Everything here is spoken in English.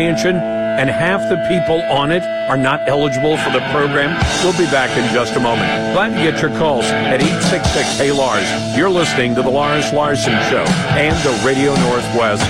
expansion, and half the people on it are not eligible for the program. We'll be back in just a moment. Glad to get your calls at 866-HEY-LARS. You're listening to The Lars Larson Show and the Radio Northwest